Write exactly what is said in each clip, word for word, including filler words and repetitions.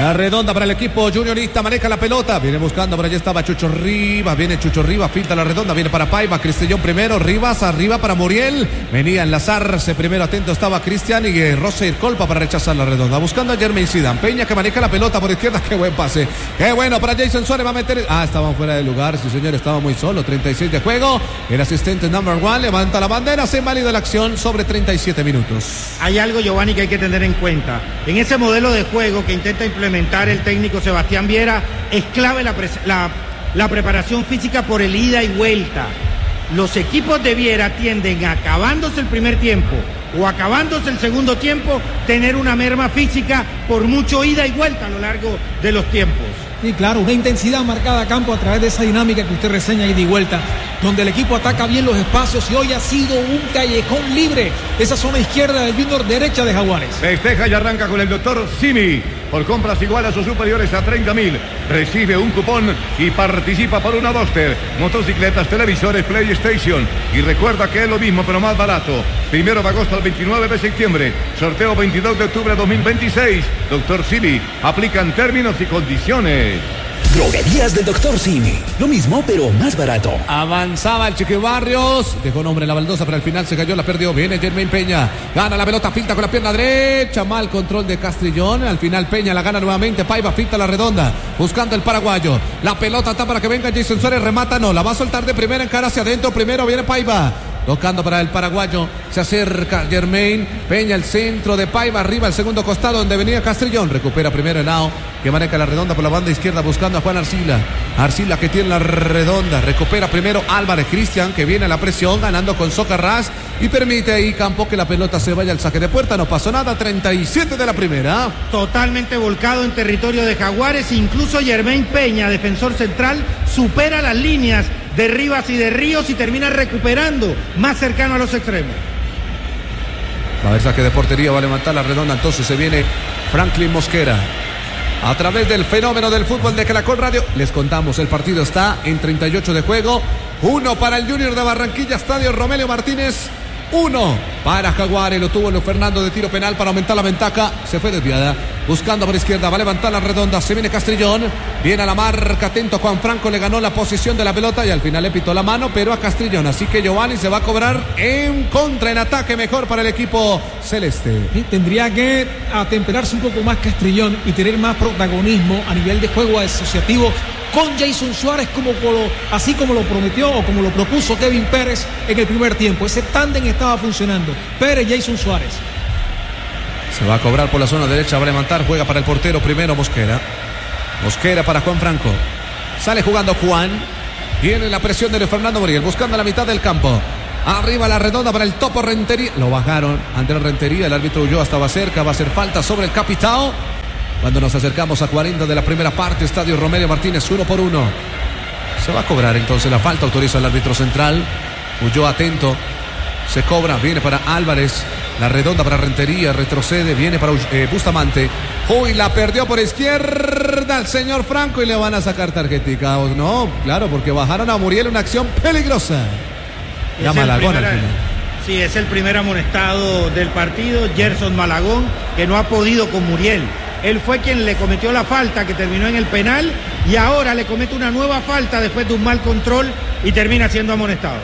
La redonda para el equipo juniorista, maneja la pelota, viene buscando, por allá estaba Chucho Rivas, viene Chucho Rivas, filtra la redonda, viene para Paiva, Cristian primero, Rivas, arriba para Muriel, venía a enlazarse, primero atento estaba Cristian y eh, Roser Colpa para rechazar la redonda, buscando a Jermaine Zidane, Peña que maneja la pelota por izquierda, qué buen pase, qué bueno para Jason Suárez, va a meter, ah, estaban fuera de lugar, sí señor, estaba muy solo, treinta y seis de juego, el asistente number one levanta la bandera, se invalida la acción sobre treinta y siete minutos. Hay algo, Giovanni, que hay que tener en cuenta, en ese modelo de juego que intenta implementar el técnico Sebastián Viera, es clave la, la, la preparación física por el ida y vuelta. Los equipos de Viera tienden, acabándose el primer tiempo o acabándose el segundo tiempo, tener una merma física por mucho ida y vuelta a lo largo de los tiempos. Sí, claro, una intensidad marcada a campo a través de esa dinámica que usted reseña ida y vuelta, donde el equipo ataca bien los espacios y hoy ha sido un callejón libre. Esa zona izquierda del Junior, derecha de Jaguares. Festeja y arranca con el doctor Simi. Por compras iguales o superiores a treinta mil, recibe un cupón y participa por una Duster, motocicletas, televisores, PlayStation. Y recuerda que es lo mismo, pero más barato. Primero de agosto al veintinueve de septiembre. Sorteo veintidós de octubre de dos mil veintiséis. doctor Simi. Aplican términos y condiciones. Droguerías del doctor Simi. Lo mismo, pero más barato. Avanzaba el Chiqui Barrios. Dejó nombre en la baldosa, pero al final se cayó, la perdió. Viene Jermaine Peña. Gana la pelota, finta con la pierna derecha. Mal control de Castrillón. Al final Peña la gana nuevamente. Paiva finta la redonda. Buscando el paraguayo. La pelota está para que venga Jason Suárez. Remata, no. La va a soltar de primera en cara hacia adentro. Primero viene Paiva. Tocando para el paraguayo, se acerca Jermaine Peña, el centro de Paiva, arriba el segundo costado donde venía Castrillón, recupera primero Henao, que maneja la redonda por la banda izquierda buscando a Juan Arcila, Arcila que tiene la redonda, recupera primero Álvarez Cristian, que viene a la presión, ganando con Socarrás, y permite ahí Campo que la pelota se vaya al saque de puerta, no pasó nada, treinta y siete de la primera. Totalmente volcado en territorio de Jaguares, incluso Jermaine Peña, defensor central, supera las líneas de Rivas y de Ríos y termina recuperando más cercano a los extremos. A ver, saque de portería, va a levantar la redonda, entonces se viene Franklin Mosquera. A través del fenómeno del fútbol de Caracol Radio, les contamos, el partido está en treinta y ocho de juego, uno para el Junior de Barranquilla, Estadio Romelio Martínez, uno para Jaguares, lo tuvo Luis Fernando de tiro penal para aumentar la ventaja, se fue desviada, buscando por izquierda, va a levantar la redonda, se viene Castrillón, viene a la marca, atento Juan Franco, le ganó la posición de la pelota y al final le pitó la mano, pero a Castrillón, así que Giovanni se va a cobrar en contra, en ataque mejor para el equipo celeste. Sí, tendría que atemperarse un poco más Castrillón y tener más protagonismo a nivel de juego asociativo con Jason Suárez, como, como así como lo prometió o como lo propuso Kevin Pérez en el primer tiempo. Ese tándem estaba funcionando. Pérez, Jason Suárez. Se va a cobrar por la zona derecha, va a levantar, juega para el portero primero Mosquera. Mosquera para Juan Franco. Sale jugando Juan. Viene la presión de Luis Fernando Muriel, buscando la mitad del campo. Arriba la redonda para el Topo Rentería. Lo bajaron ante la Rentería, el árbitro huyó, estaba cerca, va a ser falta sobre el Capitao. Cuando nos acercamos a cuarenta de la primera parte, Estadio Romelio Martínez, uno por uno. Se va a cobrar entonces la falta, autoriza el árbitro central. Huyó atento. Se cobra, viene para Álvarez. La redonda para Rentería, retrocede, viene para eh, Bustamante. Uy, la perdió por izquierda el señor Franco y le van a sacar tarjetica. No, claro, porque bajaron a Muriel, una acción peligrosa. Ya Malagón al final. Sí, es el primer amonestado del partido, Gerson Malagón, que no ha podido con Muriel. Él fue quien le cometió la falta que terminó en el penal y ahora le comete una nueva falta después de un mal control y termina siendo amonestado.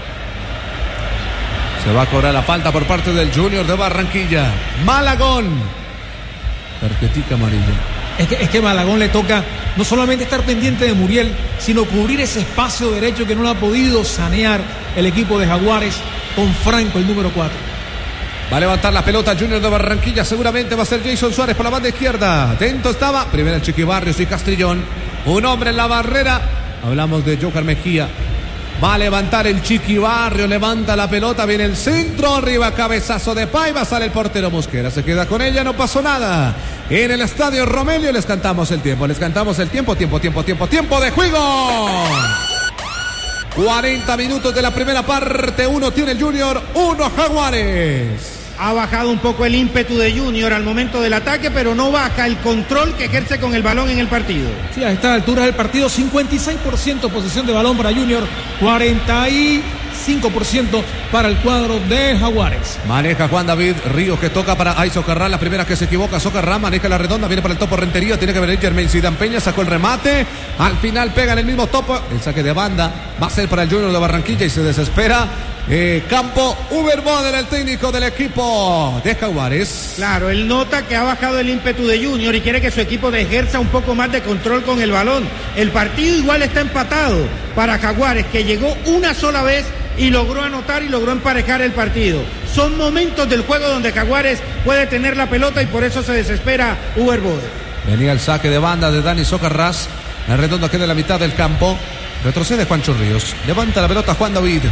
Se va a cobrar la falta por parte del Junior de Barranquilla. Malagón. Tarjetica amarilla. Es que, es que Malagón le toca no solamente estar pendiente de Muriel, sino cubrir ese espacio derecho que no lo ha podido sanear el equipo de Jaguares con Franco, el número cuatro. Va a levantar la pelota Junior de Barranquilla. Seguramente va a ser Jason Suárez por la banda izquierda. Atento estaba. Primero el Chiqui Barrios y Castrillón. Un hombre en la barrera. Hablamos de Joker Mejía. Va a levantar el Chiqui Barrio. Levanta la pelota. Viene el centro. Arriba cabezazo de Paiva. Sale el portero Mosquera. Se queda con ella. No pasó nada. En el Estadio Romelio les cantamos el tiempo. Les cantamos el tiempo. Tiempo, tiempo, tiempo, tiempo de juego. cuarenta minutos de la primera parte. Uno tiene el Junior. Uno Jaguares. Ha bajado un poco el ímpetu de Junior al momento del ataque, pero no baja el control que ejerce con el balón en el partido. Sí, a esta altura del partido, cincuenta y seis por ciento posesión de balón para Junior, cuarenta y cinco por ciento para el cuadro de Jaguares. Maneja Juan David Ríos, que toca para Ay Socarrá, la primera que se equivoca, Socarrá, maneja la redonda, viene para el topo Rentería, tiene que venir Germain Zidane Peña, sacó el remate, al final pega en el mismo topo, el saque de banda va a ser para el Junior de Barranquilla y se desespera. Eh, Campo, Uber Boder, el técnico del equipo de Jaguares. Claro, él nota que ha bajado el ímpetu de Junior y quiere que su equipo ejerza un poco más de control con el balón. El partido igual está empatado para Jaguares, que llegó una sola vez y logró anotar y logró emparejar el partido. Son momentos del juego donde Jaguares puede tener la pelota y por eso se desespera Uber Boder. Venía el saque de banda de Dani Socarrás, la redonda queda en la mitad del campo, retrocede Juancho Ríos, levanta la pelota Juan David.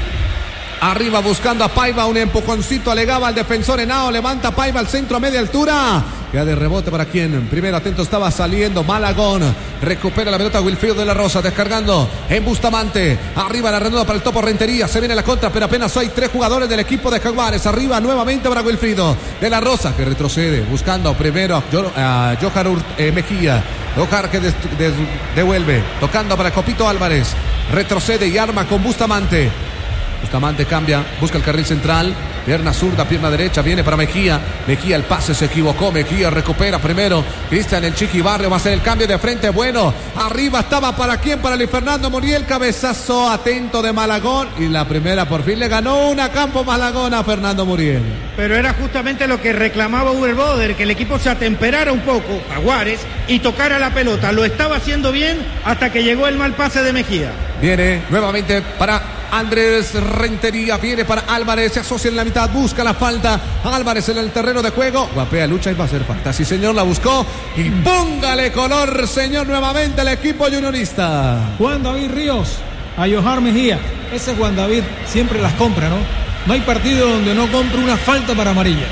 Arriba buscando a Paiva, un empujoncito alegaba al defensor Henao, levanta Paiva al centro a media altura, queda de rebote para quien primero atento estaba saliendo Malagón, recupera la pelota Wilfrido de la Rosa, descargando en Bustamante, arriba la redonda para el topo Rentería, se viene la contra, pero apenas hay tres jugadores del equipo de Jaguares, arriba nuevamente para Wilfrido de la Rosa, que retrocede, buscando primero a, jo a Johar eh, Mejía, Johar que des des devuelve, tocando para Copito Álvarez, retrocede y arma con Bustamante. Bustamante cambia, busca el carril central, pierna zurda, pierna derecha, viene para Mejía, Mejía el pase, se equivocó, Mejía recupera primero, Cristian el Chiqui Barrio va a hacer el cambio de frente, bueno, arriba estaba para quién, para Luis Fernando Muriel, cabezazo atento de Malagón y la primera por fin le ganó una Campo Malagón a Fernando Muriel. Pero era justamente lo que reclamaba Uber Boder, que el equipo se atemperara un poco, Jaguares, y tocara la pelota, lo estaba haciendo bien hasta que llegó el mal pase de Mejía. Viene nuevamente para Andrés Rentería, viene para Álvarez, se asocia en la mitad, busca la falta, Álvarez en el terreno de juego, guapea, lucha y va a hacer falta, sí señor, la buscó y póngale color señor nuevamente el equipo juniorista. Juan David Ríos a Johar Mejía, ese Juan David siempre las compra, ¿no? No hay partido donde no compre una falta para amarilla.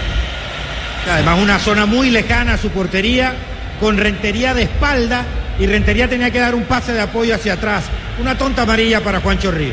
Además una zona muy lejana a su portería, con Rentería de espalda, y Rentería tenía que dar un pase de apoyo hacia atrás, una tonta amarilla para Juancho Ríos.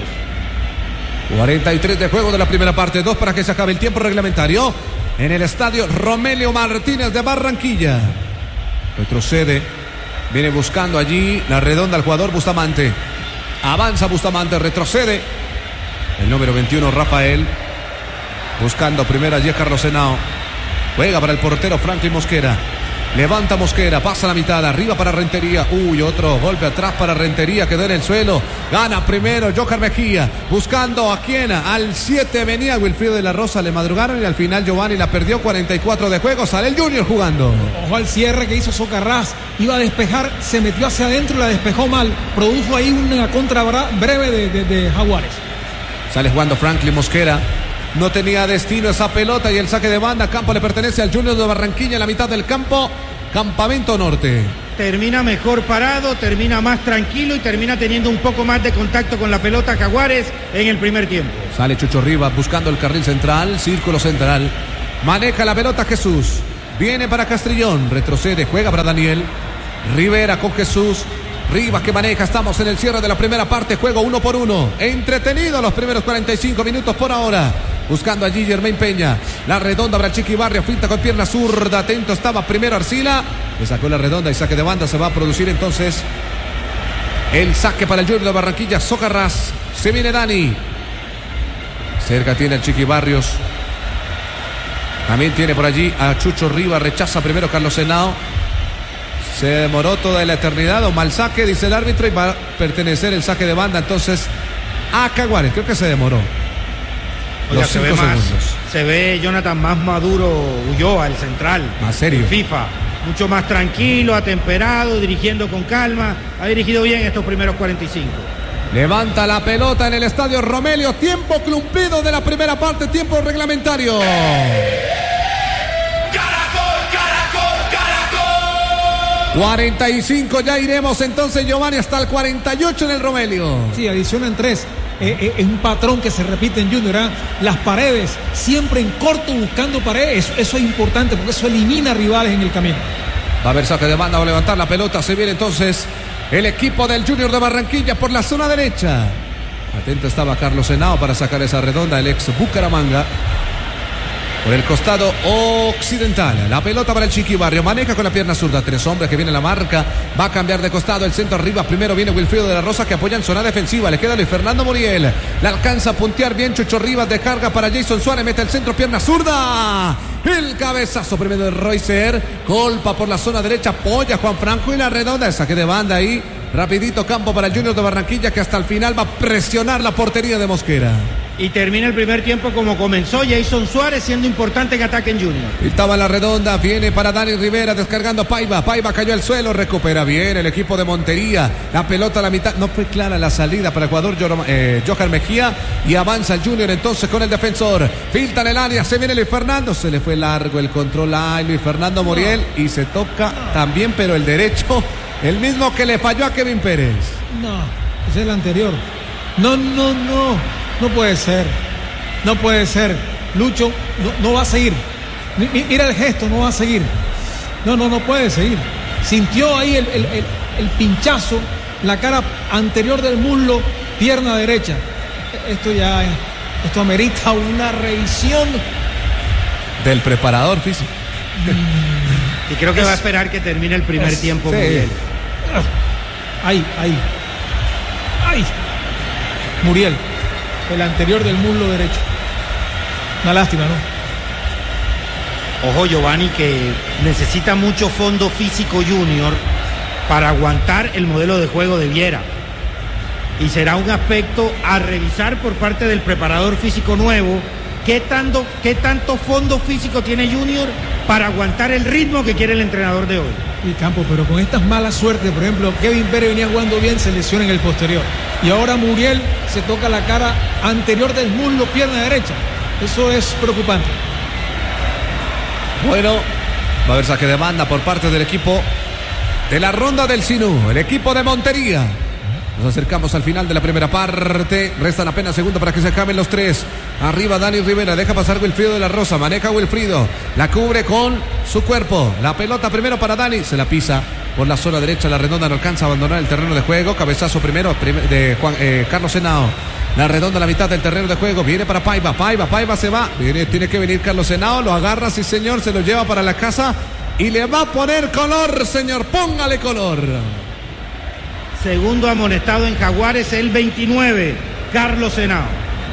cuarenta y tres de juego de la primera parte, dos para que se acabe el tiempo reglamentario en el estadio Romelio Martínez de Barranquilla. Retrocede, viene buscando allí la redonda al jugador Bustamante, avanza Bustamante, retrocede el número veintiuno Rafael, buscando primero allí a Carlos Henao, juega para el portero Franklin Mosquera. Levanta Mosquera, pasa la mitad, arriba para Rentería. Uy, otro golpe atrás para Rentería, quedó en el suelo. Gana primero Johar Mejía, buscando a quién, al siete venía Wilfrido de la Rosa, le madrugaron y al final Giovanni la perdió, cuarenta y cuatro de juego, sale el Junior jugando. Ojo al cierre que hizo Socarrás, iba a despejar, se metió hacia adentro y la despejó mal, produjo ahí una contra breve de, de, de Jaguares. Sale jugando Franklin Mosquera. No tenía destino esa pelota y el saque de banda. Campo le pertenece al Junior de Barranquilla en la mitad del campo. Campamento Norte. Termina mejor parado, termina más tranquilo y termina teniendo un poco más de contacto con la pelota Jaguares en el primer tiempo. Sale Chucho Rivas buscando el carril central, círculo central. Maneja la pelota Jesús. Viene para Castrillón, retrocede, juega para Daniel. Rivera con Jesús. Rivas que maneja, estamos en el cierre de la primera parte, juego uno por uno, entretenido los primeros cuarenta y cinco minutos por ahora, buscando allí Germain Peña, la redonda para el Chiqui Barrio, finta con pierna zurda, atento estaba primero Arcila, le sacó la redonda y saque de banda, se va a producir entonces el saque para el Junior de Barranquilla, Socarrás, se viene Dani, cerca tiene el Chiqui Barrios, también tiene por allí a Chucho Rivas, rechaza primero Carlos Henao. Se demoró toda la eternidad, o mal saque, dice el árbitro, y va a pertenecer el saque de banda entonces a Jaguares. Creo que se demoró. Oiga, se ve más, se ve Jonathan más maduro Ulloa, el central. Más serio. El FIFA. Mucho más tranquilo, atemperado, dirigiendo con calma. Ha dirigido bien estos primeros cuarenta y cinco. Levanta la pelota en el estadio Romelio. Tiempo cumplido de la primera parte, tiempo reglamentario. cuarenta y cinco, ya iremos entonces, Giovanni, hasta el cuarenta y ocho en el Romelio. Sí, adicionan tres. Eh, eh, es un patrón que se repite en Junior, ¿eh? Las paredes, siempre en corto buscando paredes. Eso, eso es importante porque eso elimina rivales en el camino. Va a haber saque de banda, va a levantar la pelota. Se viene entonces el equipo del Junior de Barranquilla por la zona derecha. Atento estaba Carlos Henao para sacar esa redonda, el ex Bucaramanga. por el costado occidental. La pelota para el Chiqui Barrio. Maneja con la pierna zurda. Tres hombres que viene la marca. Va a cambiar de costado. El centro arriba. Primero viene Wilfrido de la Rosa que apoya en zona defensiva. Le queda Luis Fernando Muriel. Le alcanza a puntear bien Chucho Rivas. De carga para Jason Suárez. Mete el centro. Pierna zurda. El cabezazo primero de Roycer. Colpa por la zona derecha. Apoya Juan Franco y la redonda. Saque de banda ahí. Rapidito campo para el Junior de Barranquilla que hasta el final va a presionar la portería de Mosquera. Y termina el primer tiempo como comenzó Jason Suárez, siendo importante en ataque en Junior. Estaba la redonda, viene para Dani Rivera, descargando a Paiva. Paiva cayó al suelo, recupera bien el equipo de Montería. La pelota a la mitad, no fue clara la salida para el jugador eh, Johan Mejía. Y avanza el Junior entonces con el defensor. Filtra en el área, se viene Luis Fernando. Se le fue largo el control a Luis Fernando Muriel. No. Y se toca no. también, pero el derecho, el mismo que le falló a Kevin Pérez. No, es el anterior. No, no, no. No puede ser, no puede ser. Lucho no, no va a seguir. Mira el gesto, no va a seguir. No, no, no puede seguir. Sintió ahí el, el, el, el pinchazo, la cara anterior del muslo, pierna derecha. Esto ya, esto amerita una revisión del preparador físico. Y creo que es, va a esperar que termine el primer es, tiempo. Sí. Muriel. Ahí, ahí. Ahí. Muriel. El anterior del muslo derecho. Una lástima, ¿no? Ojo, Giovanni, que necesita mucho fondo físico Junior para aguantar el modelo de juego de Viera. Y será un aspecto a revisar por parte del preparador físico nuevo. ¿Qué tanto, qué tanto fondo físico tiene Junior para aguantar el ritmo que quiere el entrenador de hoy? Y Campo, pero con estas malas suertes, por ejemplo, Kevin Pérez venía jugando bien, se lesiona en el posterior. Y ahora Muriel se toca la cara anterior del muslo, pierna derecha. Eso es preocupante. Bueno, va a haber saque de banda por parte del equipo de la Ronda del Sinú, el equipo de Montería. Nos acercamos al final de la primera parte. Restan apenas segundos para que se acaben los tres. Arriba Dani Rivera. Deja pasar Wilfrido de la Rosa. Maneja Wilfrido. La cubre con su cuerpo. La pelota primero para Dani. Se la pisa por la zona derecha. La redonda no alcanza a abandonar el terreno de juego. Cabezazo primero de Juan, eh, Carlos Henao. La redonda a la mitad del terreno de juego. Viene para Paiva. Paiva. Paiva se va. Viene, tiene que venir Carlos Henao. Lo agarra, sí señor. Se lo lleva para la casa. Y le va a poner color, señor. Póngale color. Segundo amonestado en Jaguares, el veintinueve, Carlos Henao.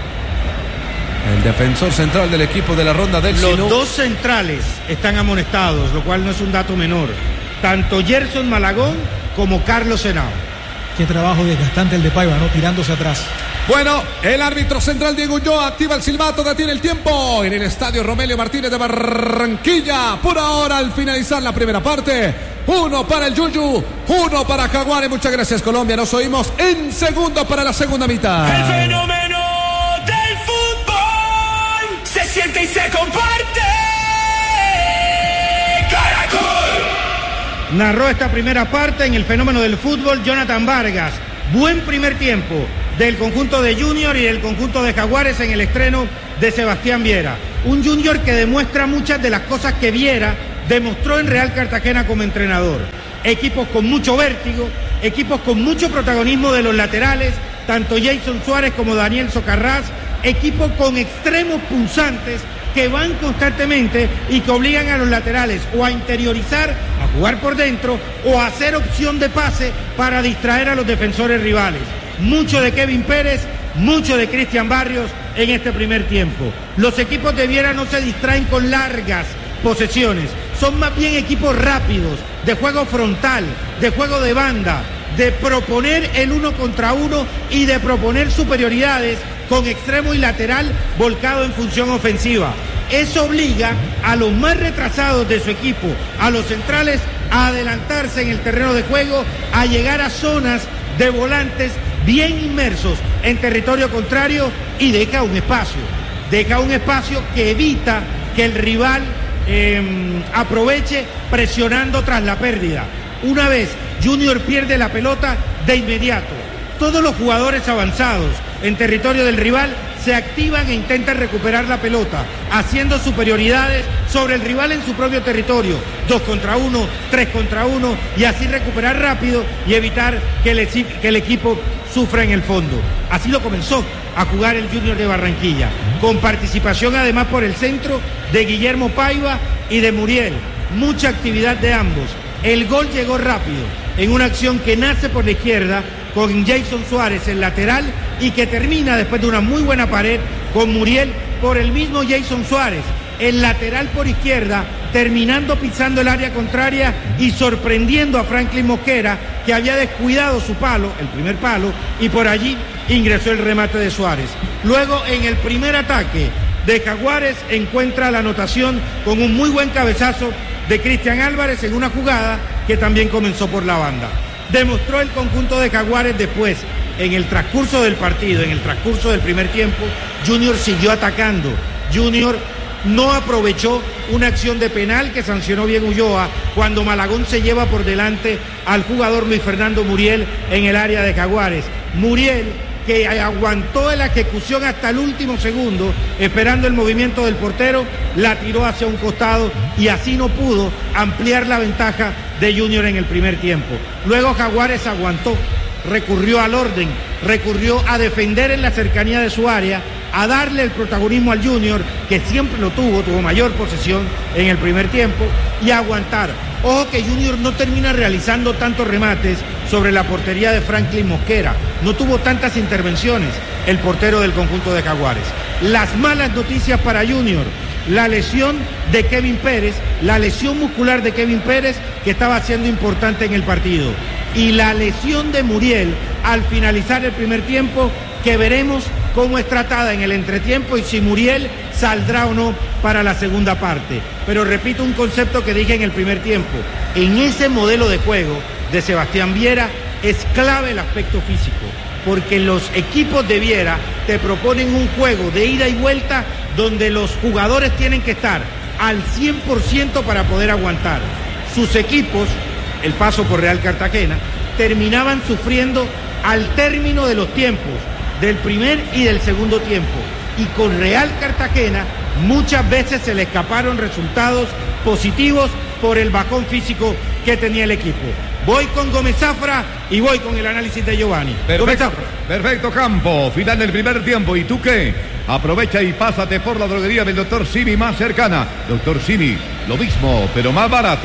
El defensor central del equipo de la Ronda del Los Sinú. dos centrales están amonestados, lo cual no es un dato menor. Tanto Gerson Malagón como Carlos Henao. Qué trabajo desgastante el de Paiva, ¿no? Tirándose atrás. Bueno, el árbitro central Diego Ulloa activa el silbato, detiene el tiempo en el estadio Romelio Martínez de Barranquilla. Por ahora, al finalizar la primera parte, uno para el Yuyu, uno para Jaguares. Muchas gracias, Colombia. Nos oímos en segundo para la segunda mitad. El fenómeno del fútbol se siente y se comparte. Caracol. Narró esta primera parte en el fenómeno del fútbol Jonathan Vargas. Buen primer tiempo del conjunto de Junior y del conjunto de Jaguares en el estreno de Sebastián Viera. Un Junior que demuestra muchas de las cosas que Viera demostró en Real Cartagena como entrenador. Equipos con mucho vértigo, equipos con mucho protagonismo de los laterales, tanto Jason Suárez como Daniel Socarrás, equipos con extremos punzantes que van constantemente y que obligan a los laterales o a interiorizar, a jugar por dentro o a hacer opción de pase para distraer a los defensores rivales. Mucho de Kevin Pérez, mucho de Cristian Barrios en este primer tiempo. Los equipos de Viera no se distraen con largas posesiones, son más bien equipos rápidos, de juego frontal, de juego de banda, de proponer el uno contra uno y de proponer superioridades con extremo y lateral volcado en función ofensiva. Eso obliga a los más retrasados de su equipo, a los centrales, a adelantarse en el terreno de juego, a llegar a zonas de volantes bien inmersos en territorio contrario y deja un espacio, deja un espacio que evita que el rival eh, aproveche presionando tras la pérdida. Una vez Junior pierde la pelota, de inmediato todos los jugadores avanzados en territorio del rival se activan e intentan recuperar la pelota, haciendo superioridades sobre el rival en su propio territorio, dos contra uno, tres contra uno, y así recuperar rápido y evitar que el, que el equipo sufra en el fondo. Así lo comenzó a jugar el Junior de Barranquilla, con participación además por el centro de Guillermo Paiva y de Muriel. Mucha actividad de ambos. El gol llegó rápido, en una acción que nace por la izquierda, con Jason Suárez, el lateral, y que termina después de una muy buena pared con Muriel por el mismo Jason Suárez, el lateral por izquierda, terminando pisando el área contraria y sorprendiendo a Franklin Mosquera, que había descuidado su palo, el primer palo, y por allí ingresó el remate de Suárez. Luego, en el primer ataque de Jaguares, encuentra la anotación con un muy buen cabezazo de Cristian Álvarez en una jugada que también comenzó por la banda. Demostró el conjunto de Jaguares después, en el transcurso del partido, en el transcurso del primer tiempo, Junior siguió atacando. Junior no aprovechó una acción de penal que sancionó bien Ulloa cuando Malagón se lleva por delante al jugador Luis Fernando Muriel en el área de Jaguares. Muriel, que aguantó la ejecución hasta el último segundo, esperando el movimiento del portero, la tiró hacia un costado y así no pudo ampliar la ventaja de Junior en el primer tiempo. Luego Jaguares aguantó, recurrió al orden, recurrió a defender en la cercanía de su área, a darle el protagonismo al Junior, que siempre lo tuvo, tuvo mayor posesión en el primer tiempo, y a aguantar. Ojo que Junior no termina realizando tantos remates sobre la portería de Franklin Mosquera, no tuvo tantas intervenciones el portero del conjunto de Jaguares. Las malas noticias para Junior: la lesión de Kevin Pérez, la lesión muscular de Kevin Pérez, que estaba siendo importante en el partido, y la lesión de Muriel al finalizar el primer tiempo, que veremos cómo es tratada en el entretiempo y si Muriel saldrá o no para la segunda parte. Pero repito un concepto que dije en el primer tiempo: en ese modelo de juego de Sebastián Viera es clave el aspecto físico, porque los equipos de Viera te proponen un juego de ida y vuelta donde los jugadores tienen que estar al cien por ciento para poder aguantar. Sus equipos, el paso por Real Cartagena, terminaban sufriendo al término de los tiempos, del primer y del segundo tiempo, y con Real Cartagena muchas veces se le escaparon resultados positivos por el bajón físico que tenía el equipo. Voy con Gómez Zafra y voy con el análisis de Giovanni. Perfecto, perfecto Campo, final del primer tiempo. ¿Y tú qué? Aprovecha y pásate por la droguería del doctor Simi más cercana. doctor Simi, lo mismo, pero más barato.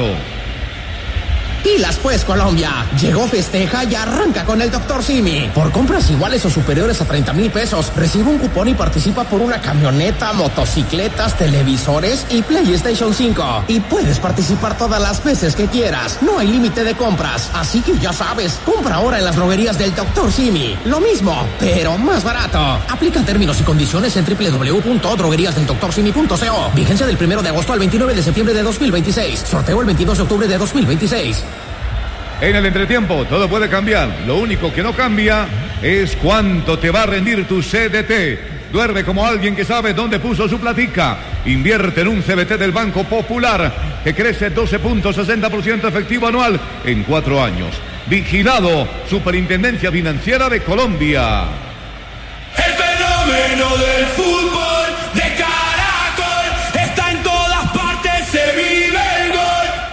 Pilas pues, Colombia. Llegó, festeja y arranca con el doctor Simi. Por compras iguales o superiores a treinta mil pesos, recibe un cupón y participa por una camioneta, motocicletas, televisores y PlayStation cinco. Y puedes participar todas las veces que quieras. No hay límite de compras. Así que ya sabes, compra ahora en las droguerías del doctor Simi. Lo mismo, pero más barato. Aplican términos y condiciones en doble u doble u doble u punto droguerías del doctor simi punto co. Vigencia del primero de agosto al veintinueve de septiembre de dos mil veintiséis. Sorteo el veintidós de octubre de dos mil veintiséis. En el entretiempo todo puede cambiar. Lo único que no cambia es cuánto te va a rendir tu C D T. Duerme como alguien que sabe dónde puso su platica. Invierte en un C B T del Banco Popular que crece doce punto sesenta por ciento efectivo anual en cuatro años. Vigilado Superintendencia Financiera de Colombia. El fenómeno del fútbol de Caracol está en todas partes, se vive el gol.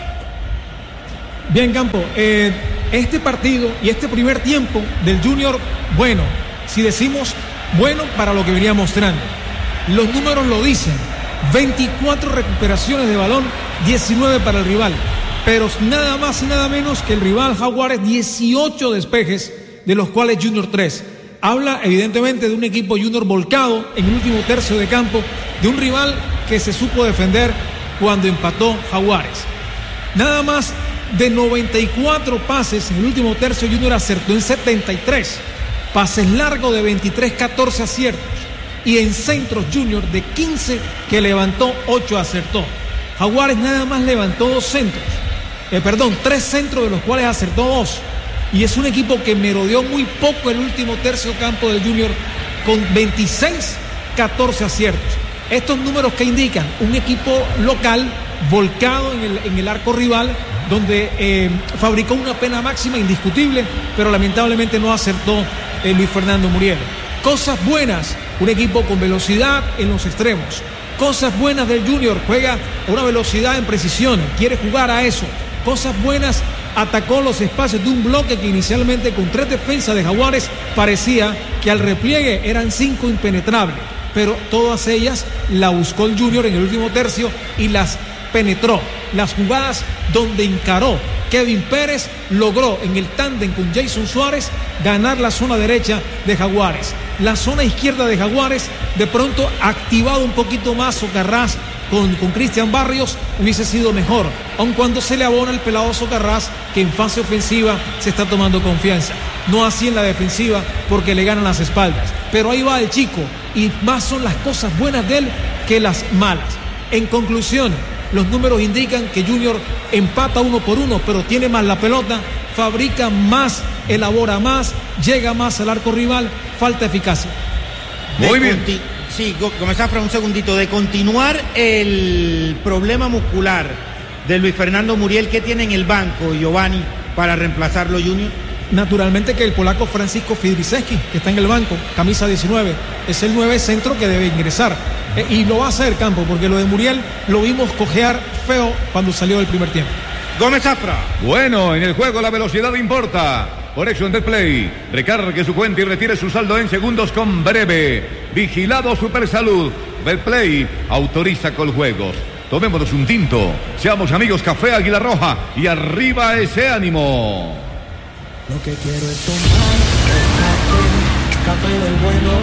Bien, Campo, eh, este partido y este primer tiempo del Junior, bueno, si decimos bueno para lo que venía mostrando, los números lo dicen: veinticuatro recuperaciones de balón, diecinueve para el rival, pero nada más y nada menos que el rival Jaguares, dieciocho despejes, de los cuales Junior tres. Habla evidentemente de un equipo Junior volcado en el último tercio de campo, de un rival que se supo defender cuando empató Jaguares. Nada más de noventa y cuatro pases en el último tercio, Junior acertó en setenta y tres. Pases largos de veintitrés, catorce aciertos. Y en centros, Junior de quince que levantó, ocho acertó. Jaguares nada más levantó dos centros. Eh, perdón, tres centros de los cuales acertó dos. Y es un equipo que merodeó muy poco el último tercio campo del Junior con veintiséis, catorce aciertos. Estos números que indican un equipo local volcado en el, en el arco rival, donde eh, fabricó una pena máxima indiscutible, pero lamentablemente no acertó eh, Luis Fernando Muriel. Cosas buenas, un equipo con velocidad en los extremos. Cosas buenas del Junior, juega a una velocidad en precisión, quiere jugar a eso. cosas buenas, atacó los espacios de un bloque que inicialmente con tres defensas de Jaguares parecía que al repliegue eran cinco impenetrables, pero todas ellas la buscó el Junior en el último tercio y las penetró. Las jugadas donde encaró Kevin Pérez logró en el tándem con Jason Suárez ganar la zona derecha de Jaguares. La zona izquierda de Jaguares de pronto activado un poquito más Socarrás con, con Cristian Barrios hubiese sido mejor, aun cuando se le abona el pelado Socarrás que en fase ofensiva se está tomando confianza. No así en la defensiva porque le ganan las espaldas. Pero ahí va el chico y más son las cosas buenas de él que las malas. En conclusión, los números indican que Junior empata uno por uno, pero tiene más la pelota, fabrica más, elabora más, llega más al arco rival, falta eficacia. Muy bien. Conti- sí, Gómez Zafra, un segundito. De continuar el problema muscular de Luis Fernando Muriel, ¿qué tiene en el banco, Giovanni, para reemplazarlo, Junior? Naturalmente que el polaco Francisco Fidriszewski, que está en el banco, camisa diecinueve, es el nueve centro que debe ingresar. Eh, y lo va a hacer Campo, porque lo de Muriel lo vimos cojear feo cuando salió del primer tiempo. Gómez Zafra. Bueno, en el juego la velocidad importa. Por Action Play, recargue su cuenta y retire su saldo en segundos con Breve. Vigilado Supersalud. Betplay autoriza Coljuegos. Tomémonos un tinto. Seamos amigos Café Águila Roja. Y arriba ese ánimo. Lo que quiero es tomar café, café del bueno.